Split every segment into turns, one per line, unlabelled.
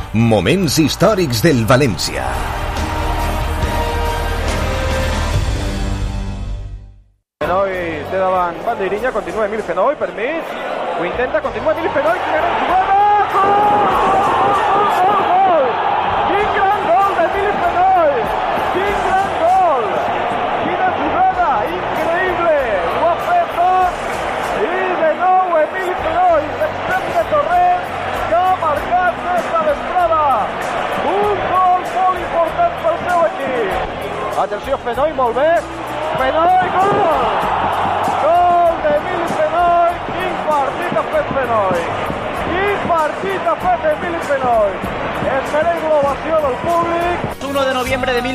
Moments històrics del València.
Fenoi té davant banderilla, continua Emil Fenoi, per mig, ho intenta, continua Emil Fenoi, quina gran jugada! Gol! Quin gran gol d'Emil Fenoi! Quin gran gol! Quina jugada increïble! Ho ha fet tot! I de nou Emil Fenoi, l'extrem de Torrent, que ha marcat aquesta vesprada! Un gol molt important pel seu equip! Atenció, Fenoi, molt bé! Fenoi, gol! Gol d'Emil Fenoi! Quin partit ha fet Fenoi! Quin partit ha fet Emil Fenoi! Es mereix l'ovació del públic.
1 de noviembre de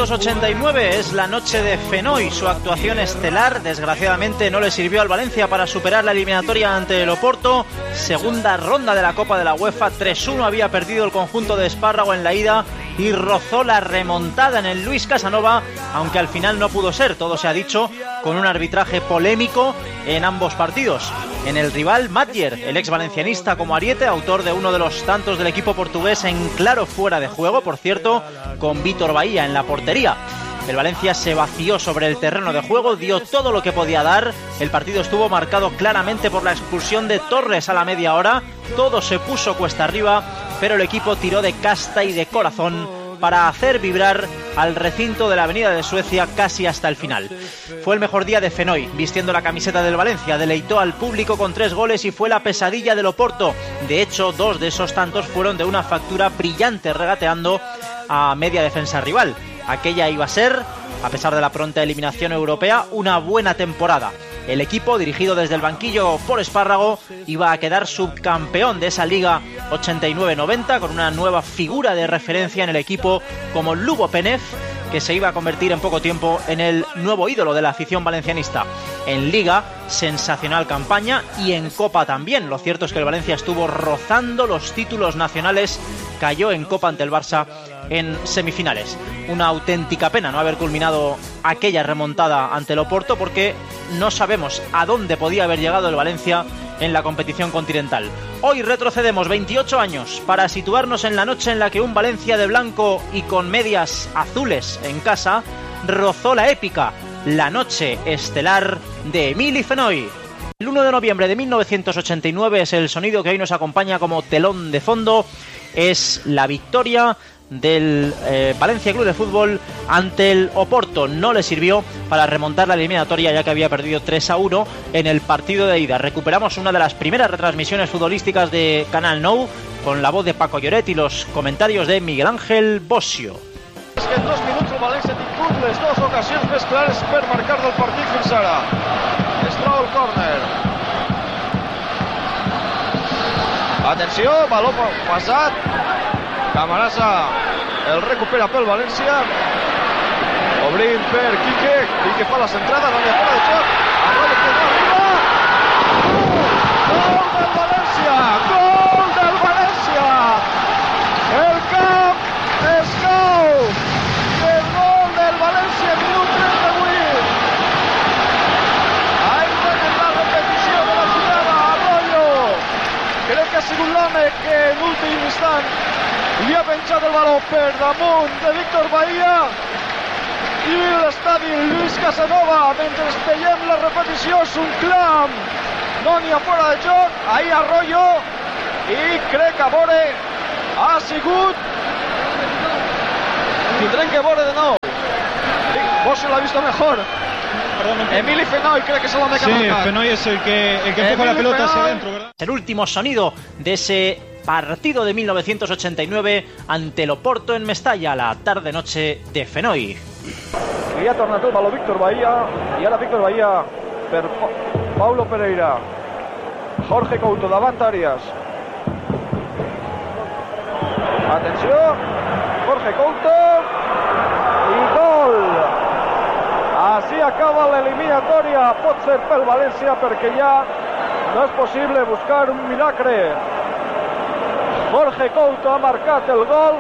1989 es la noche de Fenoi. Su actuación estelar desgraciadamente no le sirvió al Valencia para superar la eliminatoria ante el Oporto. Segunda ronda de la Copa de la UEFA, 3-1 había perdido el conjunto de Espárrago en la ida y rozó la remontada en el Luis Casanova, aunque al final no pudo ser, todo se ha dicho, con un arbitraje polémico en ambos partidos. En el rival, Matjer, el ex valencianista como ariete, autor de uno de los tantos del equipo portugués en claro fuera de juego, por cierto, con Vítor Bahía en la portería. El Valencia se vació sobre el terreno de juego, dio todo lo que podía dar. El partido estuvo marcado claramente por la expulsión de Torres a la media hora. Todo se puso cuesta arriba, pero el equipo tiró de casta y de corazón para hacer vibrar al recinto de la Avenida de Suecia casi hasta el final. Fue el mejor día de Fenoi, vistiendo la camiseta del Valencia, deleitó al público con 3 goles y fue la pesadilla del Oporto. De hecho, 2 de esos tantos fueron de una factura brillante, regateando a media defensa rival. Aquella iba a ser, a pesar de la pronta eliminación europea, una buena temporada. El equipo, dirigido desde el banquillo por Espárrago, iba a quedar subcampeón de esa Liga 89-90 con una nueva figura de referencia en el equipo como Lubo Penev, que se iba a convertir en poco tiempo en el nuevo ídolo de la afición valencianista. En Liga, sensacional campaña, y en Copa también. Lo cierto es que el Valencia estuvo rozando los títulos nacionales, cayó en Copa ante el Barça en semifinales. Una auténtica pena no haber culminado aquella remontada ante el Oporto, porque no sabemos a dónde podía haber llegado el Valencia en la competición continental. Hoy retrocedemos 28 años para situarnos en la noche en la que un Valencia de blanco y con medias azules en casa rozó la épica, la noche estelar de Emil Fenoi. El 1 de noviembre de 1989 es el sonido que hoy nos acompaña como telón de fondo. Es la victoria del Valencia Club de Fútbol ante el Oporto. No le sirvió para remontar la eliminatoria, ya que había perdido 3-1 en el partido de ida. Recuperamos una de las primeras retransmisiones futbolísticas de Canal Nou, con la voz de Paco Lloret y los comentarios de Miguel Ángel Bossio.
És que en 2 minuts el València ha tingut les 2 ocasions més clares per marcar del partit fins ara. Es troba el córner. Atenció, baló passat. Camarasa el recupera pel València. Obrint per Quique. Quique fa la centrada, no li ha fora de joc. Arroyo que no arriba. Gol del València! Gol del València! El camp es cau! El gol del València, minut 38. Ahí tenen la repetició de la jugada. Arroyo. Crec que ha sigut l'home que en últim instant li ha penjat el baló per damunt de Vítor Bahía i l'estadi Luis Casanova. Mentre veiem la repetició és un clam, no n'hi ha fora de joc. Ahí Arroyo, i crec que a veure ha sigut, tindrem que veure de nou. Bossio l'ha visto mejor. Emil Fenoi creo que es el hombre que ha marcado.
Sí, Fenoi es el que empuja la pelota hacia adentro, ¿verdad?
El último sonido de ese partido de 1989 ante el Oporto en Mestalla, la tarde-noche de Fenoi.
I ha tornat el baló Víctor Bahía, i ara Víctor Bahía per Paulo Pereira. Jorge Couto davant Arias. Atenció, Jorge Couto i gol. Así acaba la eliminatoria. Pot ser pel València, perquè ja no és possible buscar un milagre. Jorge Couto ha marcat el gol,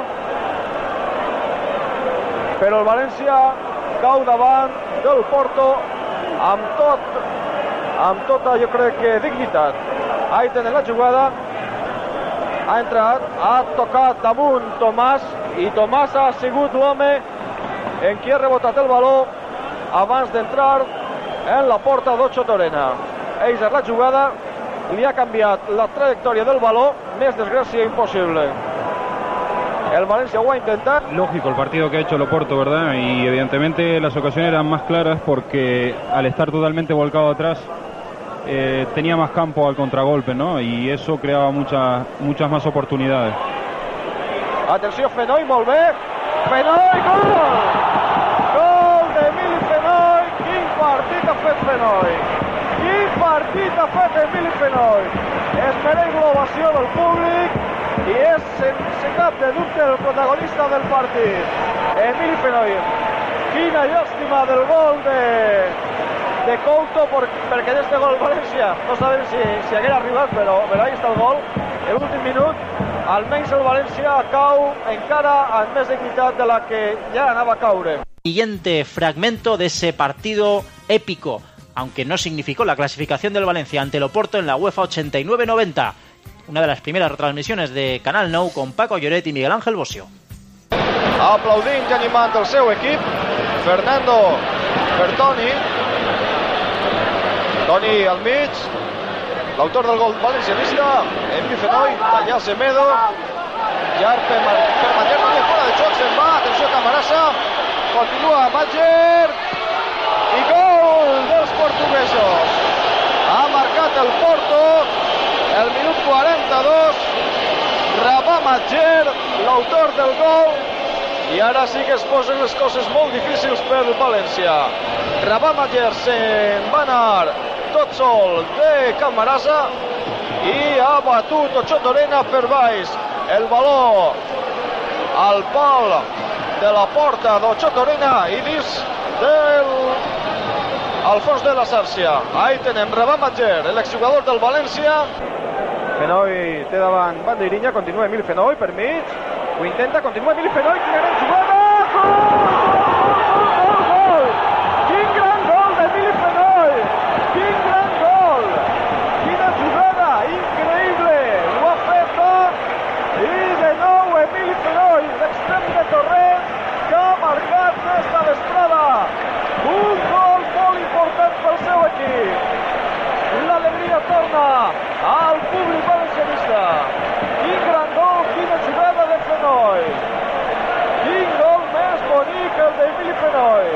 però el València cau davant del Porto amb tota, jo crec que dignitat. Ahí tenen la jugada. ha entrat, ha tocat damunt Tomàs, i Tomàs ha sigut l'home en qui ha rebotat el baló abans d'entrar en la porta d'Ocho Torena. Ells a la jugada li ha canviat la trayectòria del baló, més desgràcia imposible. El Valencia lo ha intentado.
Lógico el partido que ha hecho el Oporto, ¿verdad? Y evidentemente las ocasiones eran más claras porque al estar totalmente volcado atrás tenía más campo al contragolpe, ¿no? Y eso creaba muchas más oportunidades.
Atenció, Fenoy, molt bé. Fenoy, gol! Gol d'Emili Fenoy. Quin partit ha fet Fenoy. Quin partit ha fet Emili Fenoy. Es mereix l'ovació del públic i és sense cap de dubte el protagonista del partit. Emili Fenoy. Quina llàstima del gol de Couto, perquè d'este gol València no sabem si haguera arribat, però ahí està el gol. L'últim minut, almenys el València cau encara amb més dignitat de la que ja anava a caure.
Siguiente fragmento de ese partido épico, aunque no significó la clasificación del Valencia ante el Oporto en la UEFA 89-90. Una de las primeras retransmisiones de Canal Nou con Paco Lloret y Miguel Ángel Bosio.
Aplaudint i animant el seu equip, Fernando Bertoni. Toni al mig, l'autor del gol valencianista, Emili Fenoy, allà Semedo, ja per Matller, no fora de joc, se'n va, atenció Camarasa, continua Matller, i gol dels portuguesos. Ha marcat el Porto, el minut 42, Rabah Matller, l'autor del gol, i ara sí que es posen les coses molt difícils per València. Rabah Matller se'n va anar tot sol de Camarasa i ha batut Ocho Torena per baix. El baló al pal de la porta d'Ocho Torena i dins del Alfons de la Sàrcia. Ahí tenem Rabah Matller, l'exjugador del València. Fenoy té davant bandeirinha, continua Emili Fenoy per mig, ho intenta, continua Emili Fenoy, quina gran jugada! Gol! Quin gran gol d'Emili Fenoy! Quin gran gol! Quina jugada increïble! Ho ha fet tot i de nou Emili Fenoy, l'extrem de Torrent, que ha marcat esta vesprada. Un gol molt important pel seu equip. L'alegria torna al públic valencianista. Quin gran gol, quina jugada de Fenoy. Quin gol més bonic el d'Emili Fenoy.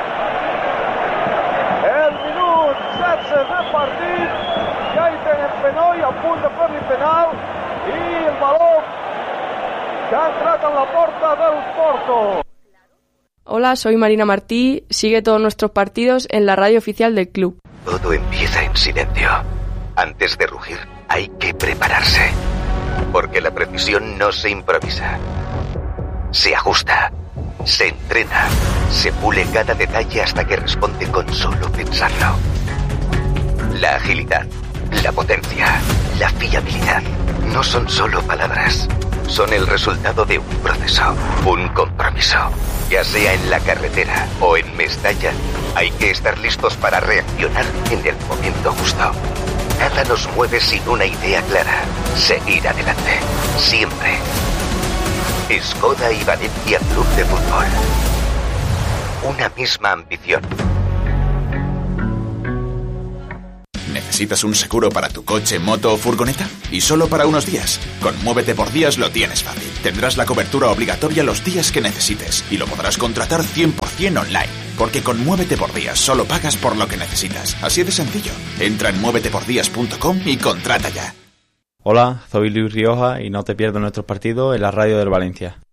El minut 16 de partit, ja hi tenen Fenoy a punt de fer-li penal i el baló que ha entrat en la porta del Porto.
Hola, soy Marina Martí. Sigue todos nuestros partidos en la radio oficial del club.
Todo empieza en silencio. Antes de rugir, hay que prepararse. Porque la precisión no se improvisa. Se ajusta, se entrena, se pule cada detalle hasta que responde con solo pensarlo. La agilidad, la potencia, la fiabilidad no son solo palabras. Son el resultado de un proceso, un compromiso. Ya sea en la carretera o en Mestalla, hay que estar listos para reaccionar en el momento justo. Nada nos mueve sin una idea clara. Seguir adelante. Siempre. Skoda y Valencia Club de Fútbol. Una misma ambición.
¿Necesitas un seguro para tu coche, moto o furgoneta? Y solo para unos días. Con Muévete por Días lo tienes fácil. Tendrás la cobertura obligatoria los días que necesites y lo podrás contratar 100% online. Porque con Muévete por Días solo pagas por lo que necesitas. Así de sencillo. Entra en muévetepordías.com y contrata ya.
Hola, soy Luis Rioja y no te pierdas nuestros partidos en la radio del Valencia.